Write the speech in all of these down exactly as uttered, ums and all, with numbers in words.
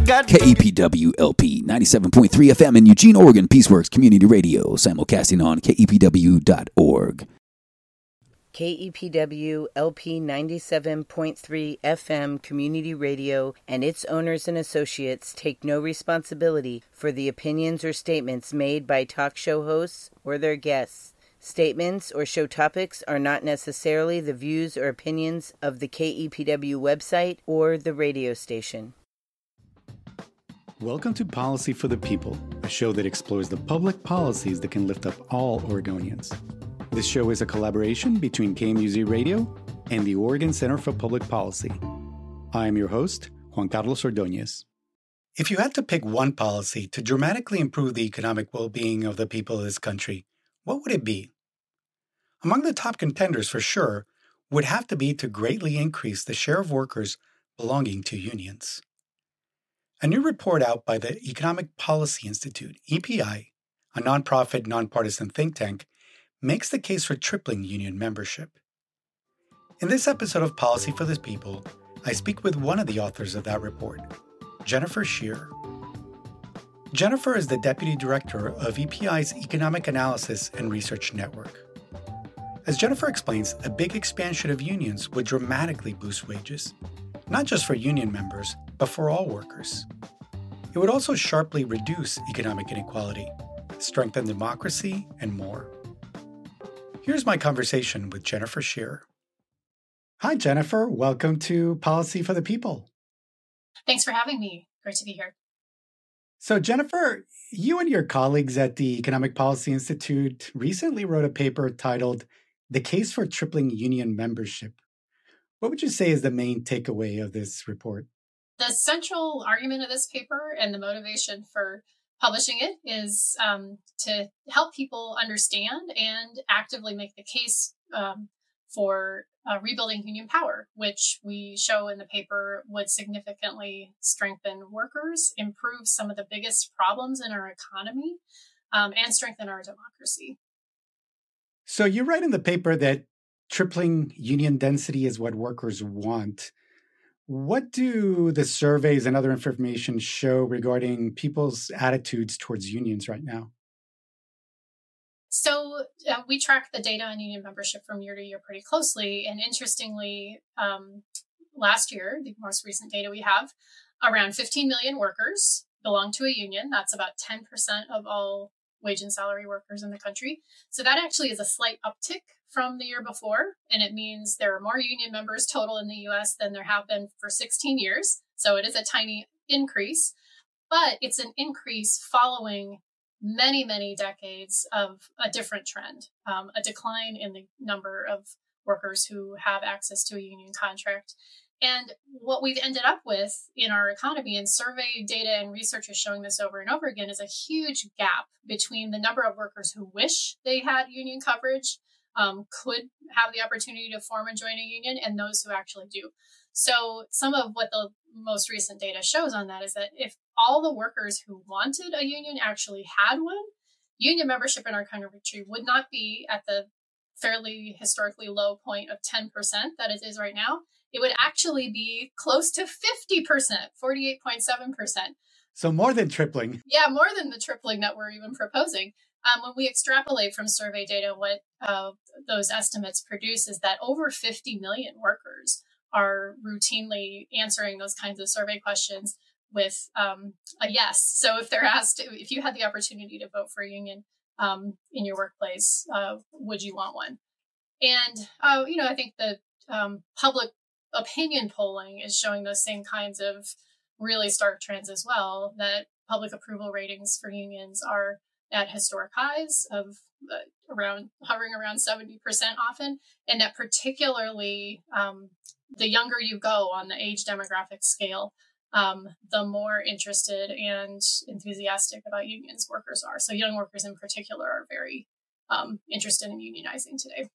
got K E P W L P ninety-seven point three F M in Eugene, Oregon, Peaceworks Community Radio, simulcasting on K E P W dot org. K E P W L P ninety-seven point three F M Community Radio and its owners and associates take no responsibility for the opinions or statements made by talk show hosts or their guests. Statements or show topics are not necessarily the views or opinions of the K E P W website or the radio station. Welcome to Policy for the People, a show that explores the public policies that can lift up all Oregonians. This show is a collaboration between K M U Z Radio and the Oregon Center for Public Policy. I am your host, Juan Carlos Ordóñez. If you had to pick one policy to dramatically improve the economic well-being of the people of this country, what would it be? Among the top contenders for sure would have to be to greatly increase the share of workers belonging to unions. A new report out by the Economic Policy Institute, E P I, a nonprofit, nonpartisan think tank, makes the case for tripling union membership. In this episode of Policy for the People, I speak with one of the authors of that report, Jennifer Scheer. Jennifer is the Deputy Director of E P I's Economic Analysis and Research Network. As Jennifer explains, a big expansion of unions would dramatically boost wages, not just for union members, but for all workers. It would also sharply reduce economic inequality, strengthen democracy, and more. Here's my conversation with Jennifer Scheer. Hi, Jennifer. Welcome to Policy for the People. Thanks for having me. Great to be here. So, Jennifer, you and your colleagues at the Economic Policy Institute recently wrote a paper titled The Case for Tripling Union Membership. What would you say is the main takeaway of this report? The central argument of this paper and the motivation for publishing it is um, to help people understand and actively make the case um, for uh, rebuilding union power, which we show in the paper would significantly strengthen workers, improve some of the biggest problems in our economy, um, and strengthen our democracy. So you write in the paper that tripling union density is what workers want. What do the surveys and other information show regarding people's attitudes towards unions right now? So uh, we track the data on union membership from year to year pretty closely. And interestingly, um, last year, the most recent data we have, around fifteen million workers belong to a union. That's about ten percent of all wage and salary workers in the country. So that actually is a slight uptick from the year before. And it means there are more union members total in the U S than there have been for sixteen years. So it is a tiny increase, but it's an increase following many, many decades of a different trend, um, a decline in the number of workers who have access to a union contract. And what we've ended up with in our economy, and survey data and research is showing this over and over again, is a huge gap between the number of workers who wish they had union coverage, um, could have the opportunity to form and join a union, and those who actually do. So some of what the most recent data shows on that is that if all the workers who wanted a union actually had one, union membership in our country would not be at the fairly historically low point of ten percent that it is right now. It would actually be close to fifty percent, forty-eight point seven percent. So more than tripling. Yeah, more than the tripling that we're even proposing. Um, when we extrapolate from survey data, what uh, those estimates produce is that over fifty million workers are routinely answering those kinds of survey questions with um, a yes. So if they're asked, if you had the opportunity to vote for a union um, in your workplace, uh, would you want one? And, uh, you know, I think the um, public opinion polling is showing those same kinds of really stark trends as well, that public approval ratings for unions are at historic highs of uh, around hovering around seventy percent often. And that particularly um, the younger you go on the age demographic scale, um, the more interested and enthusiastic about unions workers are. So young workers in particular are very um, interested in unionizing today.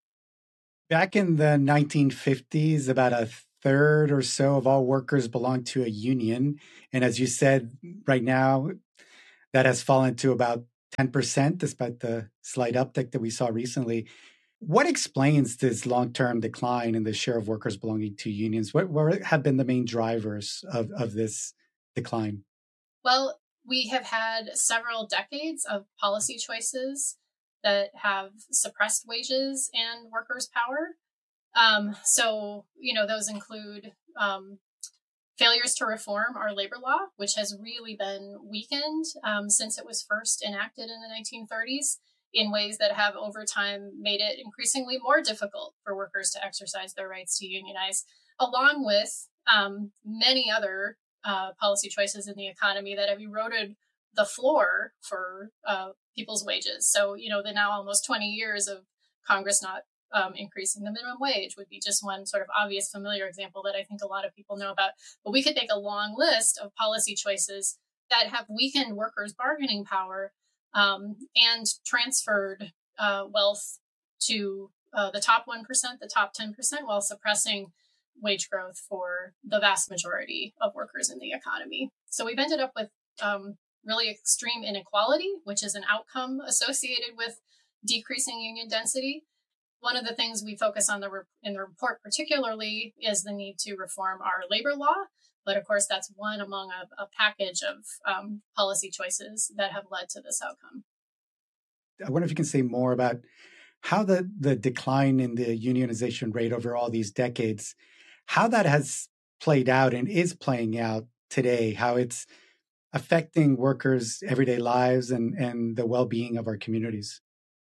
Back in the nineteen fifties, about a third or so of all workers belonged to a union. And as you said, right now, that has fallen to about ten percent, despite the slight uptick that we saw recently. What explains this long-term decline in the share of workers belonging to unions? What, what have been the main drivers of, of this decline? Well, we have had several decades of policy choices that have suppressed wages and workers' power. Um, so, you know, those include um, failures to reform our labor law, which has really been weakened um, since it was first enacted in the nineteen thirties in ways that have over time made it increasingly more difficult for workers to exercise their rights to unionize, along with um, many other uh, policy choices in the economy that have eroded the floor for uh, people's wages. So, you know, the now almost twenty years of Congress not um, increasing the minimum wage would be just one sort of obvious, familiar example that I think a lot of people know about. But we could make a long list of policy choices that have weakened workers' bargaining power um, and transferred uh, wealth to uh, the top one percent, the top ten percent, while suppressing wage growth for the vast majority of workers in the economy. So we've ended up with um, really extreme inequality, which is an outcome associated with decreasing union density. One of the things we focus on the re- in the report particularly is the need to reform our labor law. But of course, that's one among a, a package of um, policy choices that have led to this outcome. I wonder if you can say more about how the, the decline in the unionization rate over all these decades, how that has played out and is playing out today, how it's affecting workers' everyday lives and, and the well-being of our communities.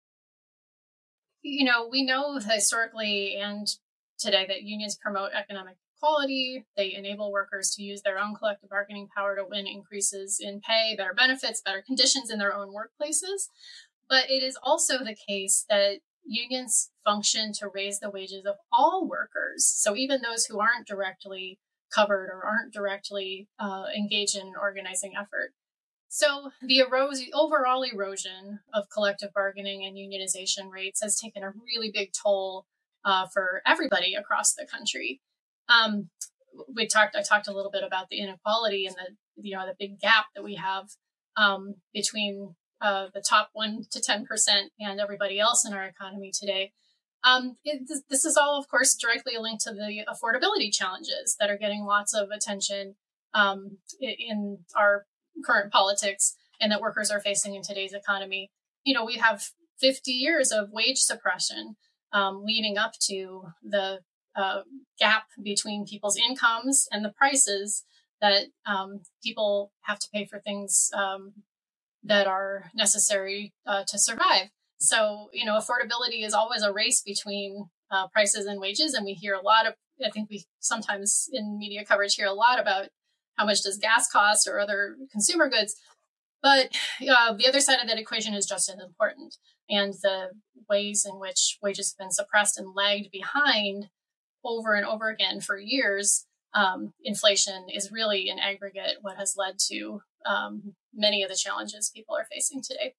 You know, we know historically and today that unions promote economic equality. They enable workers to use their own collective bargaining power to win increases in pay, better benefits, better conditions in their own workplaces. But it is also the case that unions function to raise the wages of all workers. So even those who aren't directly covered or aren't directly uh, engaged in an organizing effort. So the erosion, overall erosion of collective bargaining and unionization rates has taken a really big toll uh, for everybody across the country. Um, we talked. I talked a little bit about the inequality and the you know the big gap that we have um, between uh, the top one to ten percent and everybody else in our economy today. Um, it, this is all, of course, directly linked to the affordability challenges that are getting lots of attention um, in our current politics and that workers are facing in today's economy. You know, we have fifty years of wage suppression um, leading up to the uh, gap between people's incomes and the prices that um, people have to pay for things um, that are necessary uh, to survive. So, you know, affordability is always a race between uh, prices and wages. And we hear a lot of, I think we sometimes in media coverage hear a lot about how much does gas cost or other consumer goods. But uh, the other side of that equation is just as important. And the ways in which wages have been suppressed and lagged behind over and over again for years, um, inflation is really in aggregate what has led to um, many of the challenges people are facing today.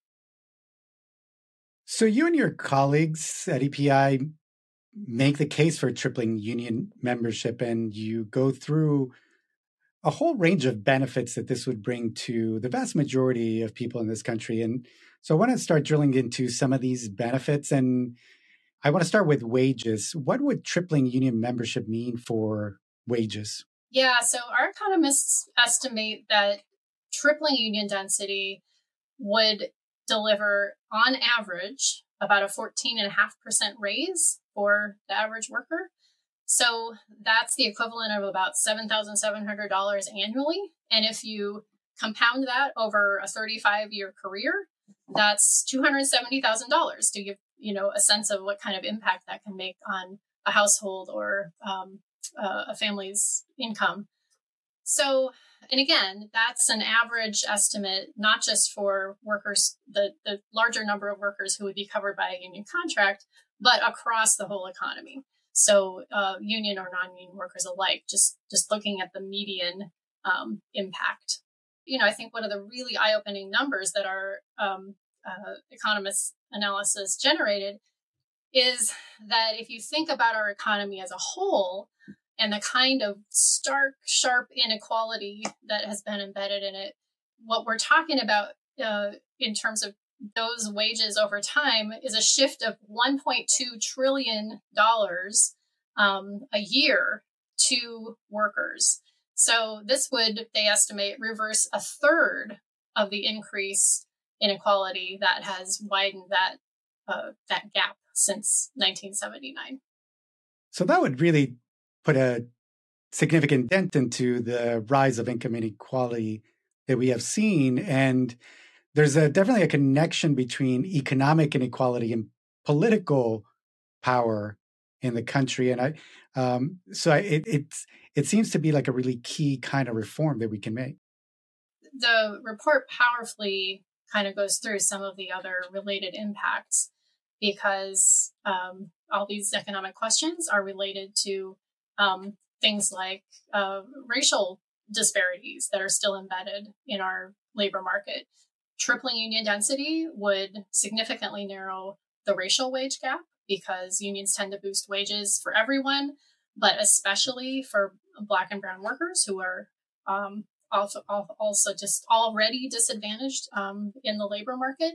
So you and your colleagues at E P I make the case for tripling union membership, and you go through a whole range of benefits that this would bring to the vast majority of people in this country. And so I want to start drilling into some of these benefits. And I want to start with wages. What would tripling union membership mean for wages? Yeah, so our economists estimate that tripling union density would deliver, on average, about a fourteen point five percent raise for the average worker. So that's the equivalent of about seven thousand seven hundred dollars annually. And if you compound that over a thirty-five year career, that's two hundred seventy thousand dollars to give, you know, a sense of what kind of impact that can make on a household or um, uh, a family's income. So, and again, that's an average estimate, not just for workers, the, the larger number of workers who would be covered by a union contract, but across the whole economy. So uh, union or non-union workers alike, just, just looking at the median um, impact. You know, I think one of the really eye-opening numbers that our um, uh, economists' analysis generated is that if you think about our economy as a whole and the kind of stark, sharp inequality that has been embedded in it, what we're talking about uh, in terms of those wages over time is a shift of one point two trillion dollars um, a year to workers. So this would, they estimate, reverse a third of the increase in inequality that has widened that uh, that gap since nineteen seventy-nine. So that would really put a significant dent into the rise of income inequality that we have seen. And there's a, definitely a connection between economic inequality and political power in the country. And I, um, so it, it's, it seems to be like a really key kind of reform that we can make. The report powerfully kind of goes through some of the other related impacts, because um, all these economic questions are related to um, things like uh, racial disparities that are still embedded in our labor market. Tripling union density would significantly narrow the racial wage gap, because unions tend to boost wages for everyone, but especially for Black and brown workers who are um, also, also just already disadvantaged um, in the labor market.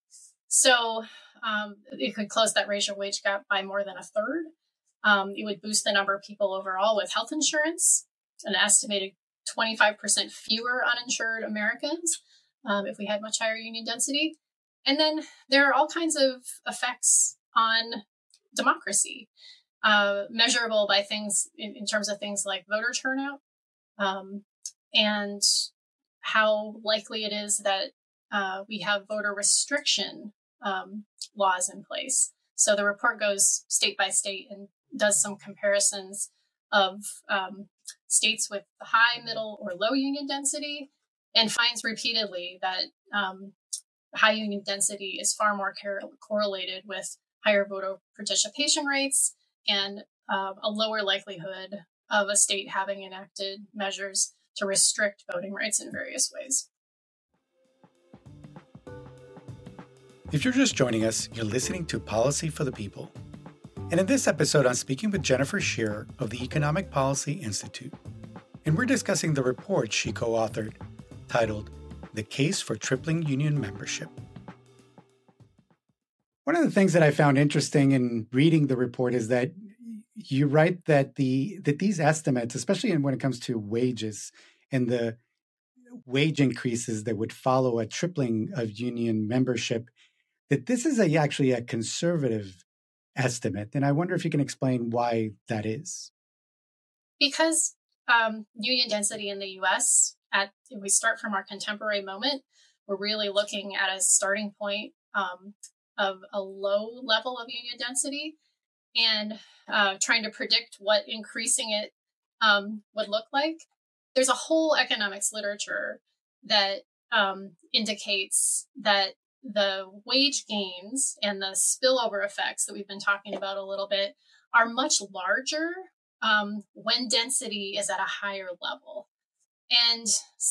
So um, it could close that racial wage gap by more than a third. Um, it would boost the number of people overall with health insurance, an estimated twenty-five percent fewer uninsured Americans um, if we had much higher union density. And then there are all kinds of effects on democracy, uh, measurable by things in, in terms of things like voter turnout um, and how likely it is that uh, we have voter restriction um, laws in place. So the report goes state by state and does some comparisons of um, states with high, middle, or low union density, and finds repeatedly that um, high union density is far more cor- correlated with higher voter participation rates and uh, a lower likelihood of a state having enacted measures to restrict voting rights in various ways. If you're just joining us, you're listening to Policy for the People. And in this episode, I'm speaking with Jennifer Shearer of the Economic Policy Institute. And we're discussing the report she co-authored titled The Case for Tripling Union Membership. One of the things that I found interesting in reading the report is that you write that the that these estimates, especially when it comes to wages and the wage increases that would follow a tripling of union membership, that this is a, actually a conservative estimate. And I wonder if you can explain why that is. Because um, union density in the U S, at if we start from our contemporary moment, we're really looking at a starting point um, of a low level of union density and uh, trying to predict what increasing it um, would look like. There's a whole economics literature that um, indicates that the wage gains and the spillover effects that we've been talking about a little bit are much larger um, when density is at a higher level. And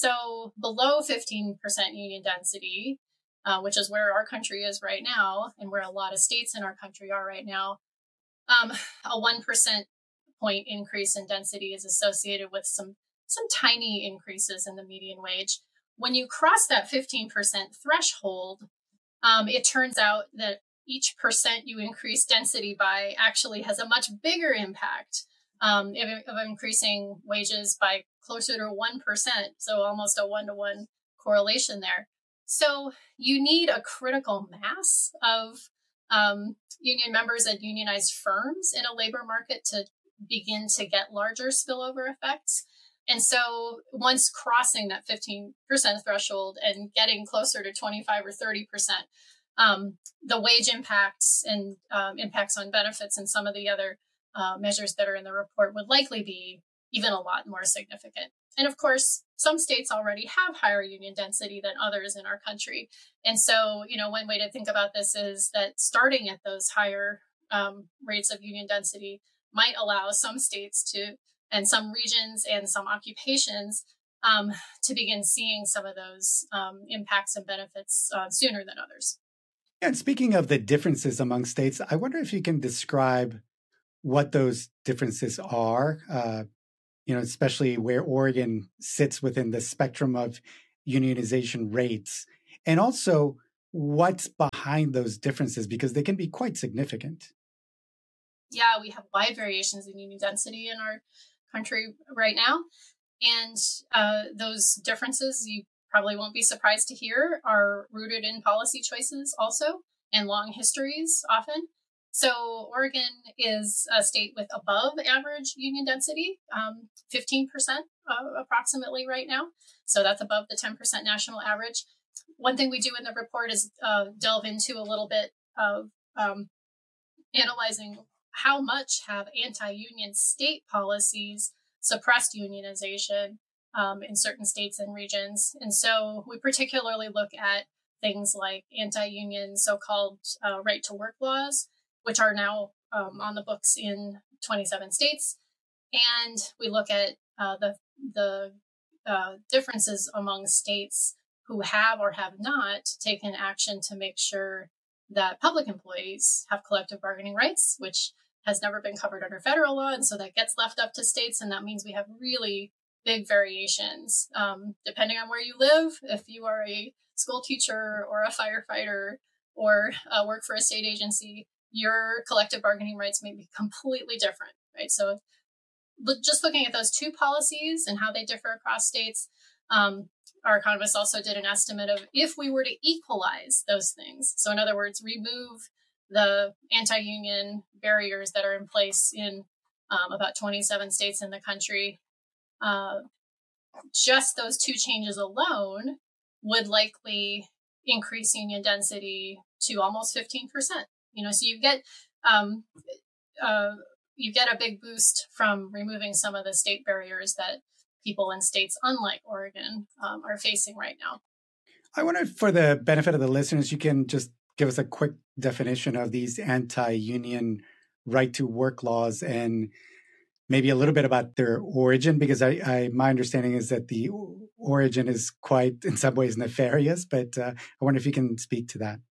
so below fifteen percent union density, uh, which is where our country is right now, and where a lot of states in our country are right now, um, a one percent point increase in density is associated with some, some tiny increases in the median wage. When you cross that fifteen percent threshold, um, it turns out that each percent you increase density by actually has a much bigger impact um, of, of increasing wages by closer to one percent. So almost a one-to-one correlation there. So you need a critical mass of um, union members and unionized firms in a labor market to begin to get larger spillover effects. And so once crossing that fifteen percent threshold and getting closer to twenty-five or thirty percent, um, the wage impacts and um, impacts on benefits and some of the other uh, measures that are in the report would likely be even a lot more significant. And of course, some states already have higher union density than others in our country. And so, you know, one way to think about this is that starting at those higher um, rates of union density might allow some states to, and some regions and some occupations um, to begin seeing some of those um, impacts and benefits uh, sooner than others. Yeah, and speaking of the differences among states, I wonder if you can describe what those differences are, uh, you know, especially where Oregon sits within the spectrum of unionization rates, and also what's behind those differences, because they can be quite significant. Yeah, we have wide variations in union density in our country right now. And uh, those differences, you probably won't be surprised to hear, are rooted in policy choices also, and long histories often. So Oregon is a state with above average union density, um, fifteen percent uh, approximately right now. So that's above the ten percent national average. One thing we do in the report is uh, delve into a little bit of um, analyzing how much have anti-union state policies suppressed unionization um, in certain states and regions. And so we particularly look at things like anti-union so-called uh, right-to-work laws, which are now um, on the books in twenty-seven states. And we look at uh, the, the uh, differences among states who have or have not taken action to make sure that public employees have collective bargaining rights, which has never been covered under federal law. And so that gets left up to states. And that means we have really big variations um, depending on where you live. If you are a school teacher or a firefighter or uh, work for a state agency, your collective bargaining rights may be completely different, right? So just looking at those two policies and how they differ across states, um, our economists also did an estimate of if we were to equalize those things. So in other words, remove the anti-union barriers that are in place in um, about twenty-seven states in the country, uh, just those two changes alone would likely increase union density to almost fifteen percent. You know, so you get um, uh, you get a big boost from removing some of the state barriers that people in states unlike Oregon um, are facing right now. I wonder, for the benefit of the listeners, you can just give us a quick definition of these anti-union right-to-work laws and maybe a little bit about their origin, because I, I my understanding is that the origin is quite, in some ways, nefarious, but uh, I wonder if you can speak to that.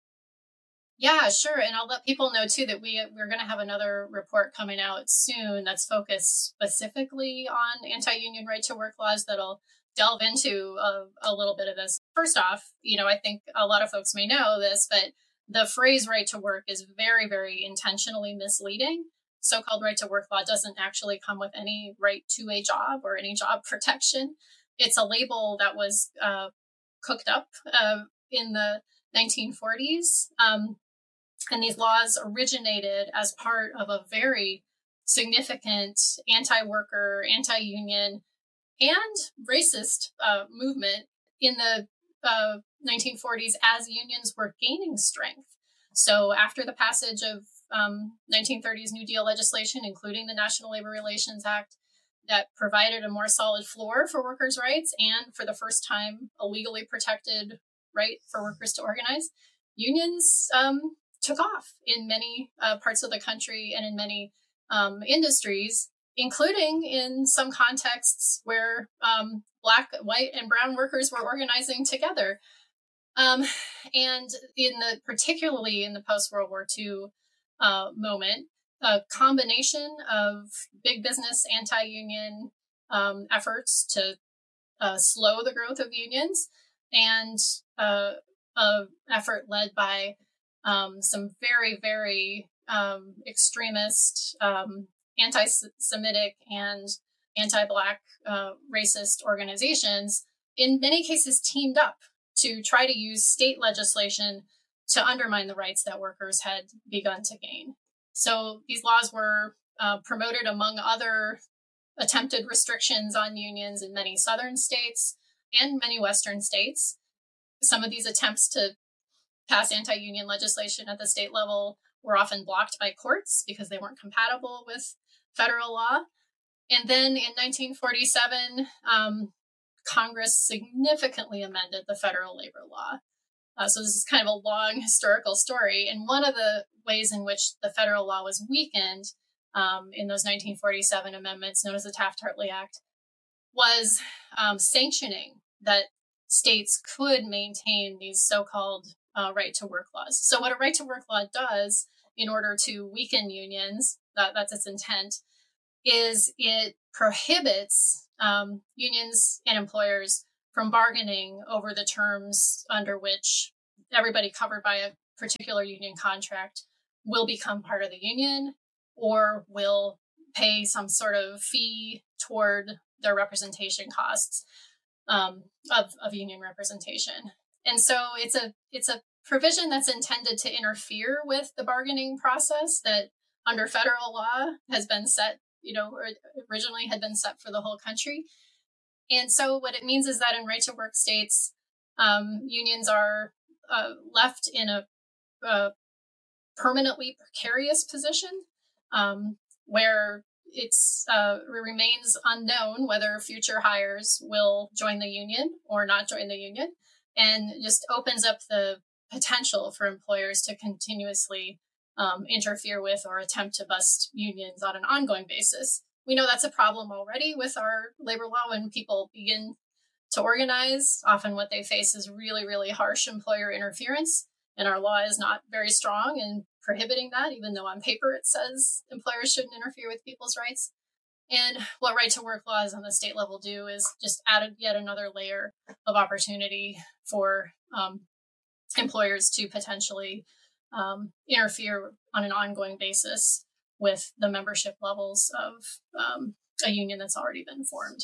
Yeah, sure. And I'll let people know, too, that we, we're going to have another report coming out soon that's focused specifically on anti-union right-to-work laws that'll delve into a, a little bit of this. First off, you know, I think a lot of folks may know this, but the phrase right to work is very, very intentionally misleading. So-called right-to-work law doesn't actually come with any right to a job or any job protection. It's a label that was uh, cooked up uh, in the nineteen forties. Um, And these laws originated as part of a very significant anti-worker, anti-union, and racist uh, movement in the uh, nineteen forties as unions were gaining strength. So after the passage of um, nineteen thirties New Deal legislation, including the National Labor Relations Act, that provided a more solid floor for workers' rights and for the first time a legally protected right for workers to organize, unions um, took off in many uh, parts of the country and in many um, industries, including in some contexts where um, Black, white, and brown workers were organizing together. Um, and in the particularly in the post-World War Two uh, moment, a combination of big business anti-union um, efforts to uh, slow the growth of unions and uh, an effort led by Um, some very, very um, extremist, um, anti-Semitic and anti-Black uh, racist organizations, in many cases teamed up to try to use state legislation to undermine the rights that workers had begun to gain. So these laws were uh, promoted among other attempted restrictions on unions in many southern states and many western states. Some of these attempts to pass anti-union legislation at the state level were often blocked by courts because they weren't compatible with federal law. And then in nineteen forty-seven, um, Congress significantly amended the federal labor law. Uh, so this is kind of a long historical story. And one of the ways in which the federal law was weakened um, in those nineteen forty-seven amendments, known as the Taft-Hartley Act, was um, sanctioning that states could maintain these so-called Uh, right to work laws. So what a right to work law does in order to weaken unions, that, that's its intent, is it prohibits um, unions and employers from bargaining over the terms under which everybody covered by a particular union contract will become part of the union or will pay some sort of fee toward their representation costs um, of, of union representation. And so it's a it's a provision that's intended to interfere with the bargaining process that under federal law has been set, you know, or originally had been set for the whole country. And so what it means is that in right to work states, um, unions are uh, left in a, a permanently precarious position um, where it's uh, it remains unknown whether future hires will join the union or not join the union, and just opens up the potential for employers to continuously um, interfere with or attempt to bust unions on an ongoing basis. We know that's a problem already with our labor law. When people begin to organize, often what they face is really, really harsh employer interference. And our law is not very strong in prohibiting that, even though on paper it says employers shouldn't interfere with people's rights. And what right to work laws on the state level do is just add yet another layer of opportunity for um, employers to potentially um, interfere on an ongoing basis with the membership levels of um, a union that's already been formed.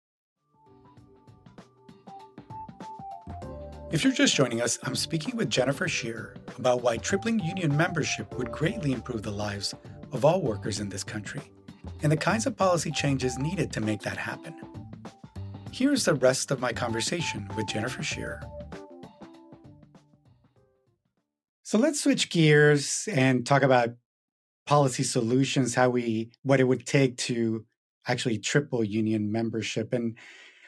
If you're just joining us, I'm speaking with Jennifer Shearer about why tripling union membership would greatly improve the lives of all workers in this country and the kinds of policy changes needed to make that happen. Here's the rest of my conversation with Jennifer Shearer. So let's switch gears and talk about policy solutions, how we, what it would take to actually triple union membership. And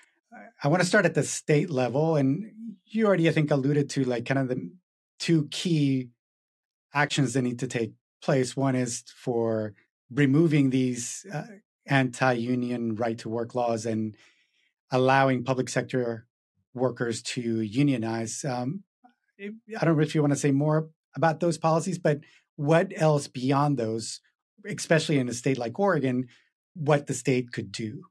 I want to start at the state level. And you already, I think, alluded to like kind of the two key actions that need to take place. One is for removing these uh, anti-union right-to-work laws and allowing public sector workers to unionize. Um, I don't know if you want to say more about those policies, but what else beyond those, especially in a state like Oregon, what the state could do?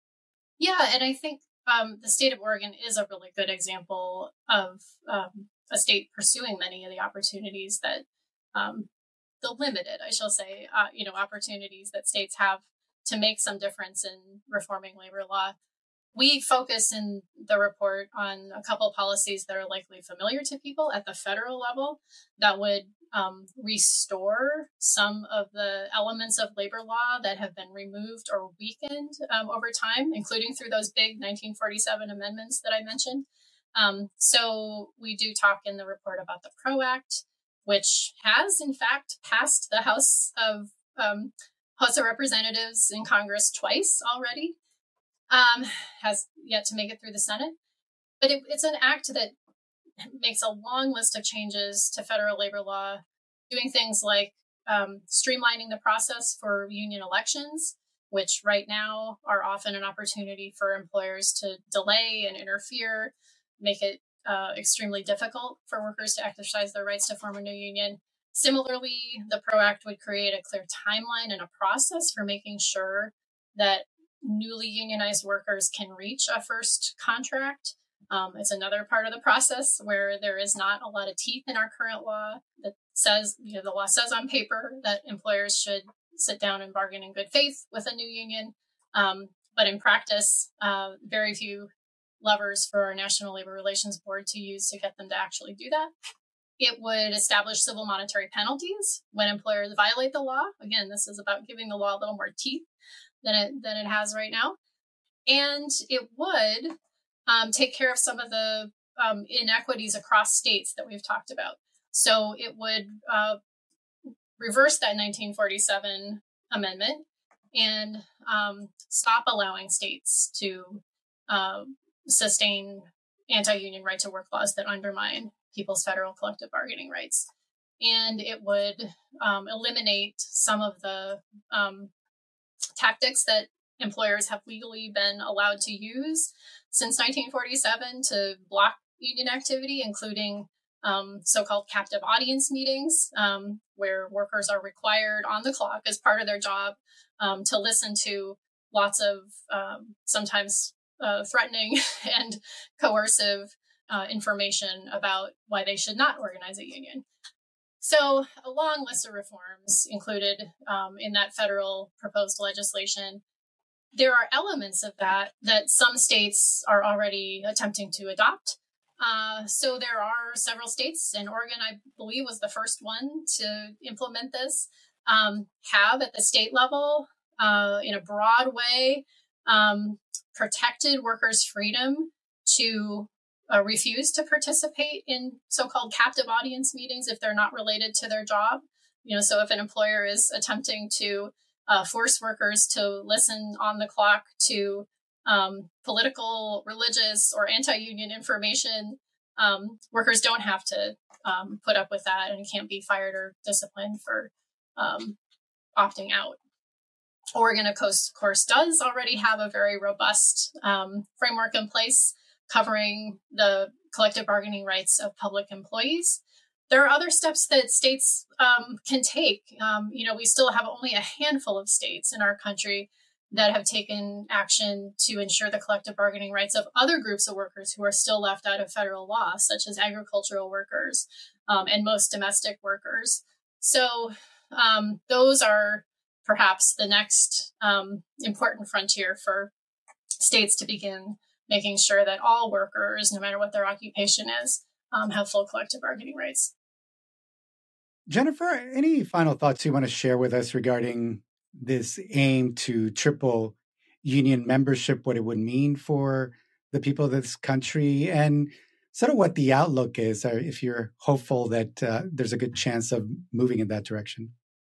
Yeah, and I think um, the state of Oregon is a really good example of um, a state pursuing many of the opportunities that um, the limited, I shall say, uh, you know, opportunities that states have to make some difference in reforming labor law. We focus in the report on a couple of policies that are likely familiar to people at the federal level that would um, restore some of the elements of labor law that have been removed or weakened um, over time, including through those big nineteen forty-seven amendments that I mentioned. Um, so we do talk in the report about the PRO Act, which has, in fact, passed the House of um, House of Representatives in Congress twice already. Um, has yet to make it through the Senate. But it, it's an act that makes a long list of changes to federal labor law, doing things like um, streamlining the process for union elections, which right now are often an opportunity for employers to delay and interfere, make it uh, extremely difficult for workers to exercise their rights to form a new union. Similarly, the PRO Act would create a clear timeline and a process for making sure that newly unionized workers can reach a first contract. Um, it's another part of the process where there is not a lot of teeth in our current law that says, you know, the law says on paper that employers should sit down and bargain in good faith with a new union. Um, but in practice, uh, very few levers for our National Labor Relations Board to use to get them to actually do that. It would establish civil monetary penalties when employers violate the law. Again, this is about giving the law a little more teeth than it than it has right now. And it would um, take care of some of the um, inequities across states that we've talked about. So it would uh, reverse that nineteen forty-seven amendment and um, stop allowing states to uh, sustain anti-union right to work laws that undermine people's federal collective bargaining rights. And it would um, eliminate some of the um, tactics that employers have legally been allowed to use since nineteen forty-seven to block union activity, including um, so-called captive audience meetings, um, where workers are required on the clock as part of their job um, to listen to lots of um, sometimes uh, threatening and coercive uh, information about why they should not organize a union. So a long list of reforms included um, in that federal proposed legislation. there are elements of that that some states are already attempting to adopt. Uh, so there are several states, and Oregon, I believe, was the first one to implement this, um, have at the state level, uh, in a broad way, um, protected workers' freedom to uh, refuse to participate in so-called captive audience meetings if they're not related to their job. You know, so if an employer is attempting to uh, force workers to listen on the clock to um, political, religious, or anti-union information, um, workers don't have to um, put up with that and can't be fired or disciplined for um, opting out. Oregon, of course, of course, does already have a very robust um, framework in place covering the collective bargaining rights of public employees. There are other steps that states um, can take. Um, you know, we still have only a handful of states in our country that have taken action to ensure the collective bargaining rights of other groups of workers who are still left out of federal law, such as agricultural workers um, and most domestic workers. So um, those are perhaps the next um, important frontier for states to begin making sure that all workers, no matter what their occupation is, um, have full collective bargaining rights. Jennifer, any final thoughts you want to share with us regarding this aim to triple union membership, what it would mean for the people of this country, and sort of what the outlook is, or if you're hopeful that uh, there's a good chance of moving in that direction?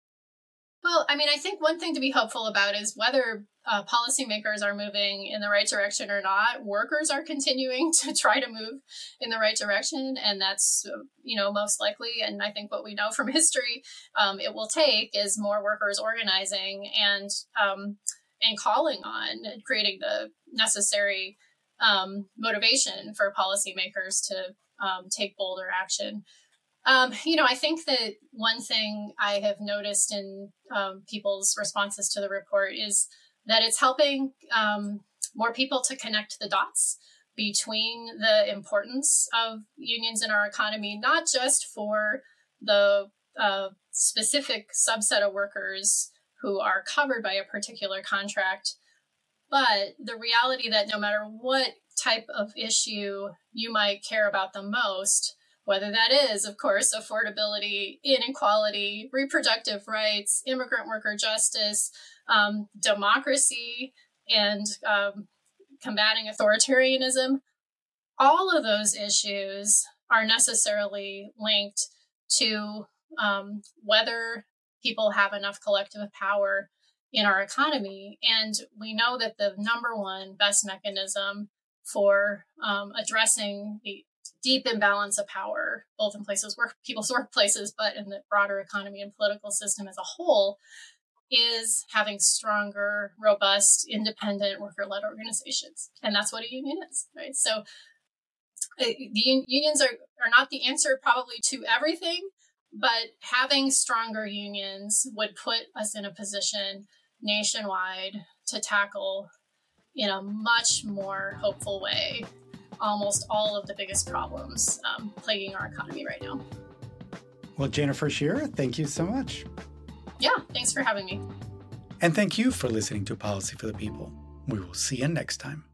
Well, I mean, I think one thing to be hopeful about is whether uh, policymakers are moving in the right direction or not. Workers are continuing to try to move in the right direction, and that's, you know, most likely. And I think what we know from history, um, it will take is more workers organizing and um, and calling on creating the necessary um, motivation for policymakers to um, take bolder action. Um, you know, I think that one thing I have noticed in um, people's responses to the report is that it's helping um, more people to connect the dots between the importance of unions in our economy, not just for the uh, specific subset of workers who are covered by a particular contract, but the reality that no matter what type of issue you might care about the most, whether that is, of course, affordability, inequality, reproductive rights, immigrant worker justice, um, democracy, and um, combating authoritarianism, all of those issues are necessarily linked to um, whether people have enough collective power in our economy. And we know that the number one best mechanism for um, addressing the deep imbalance of power, both in places where people's workplaces, but in the broader economy and political system as a whole, is having stronger, robust, independent worker-led organizations. And that's what a union is, right? So uh, the un- unions are, are not the answer probably to everything, but having stronger unions would put us in a position nationwide to tackle in a much more hopeful way almost all of the biggest problems um, plaguing our economy right now. Well, Jennifer Shearer, thank you so much. Yeah, thanks for having me. And thank you for listening to Policy for the People. We will see you next time.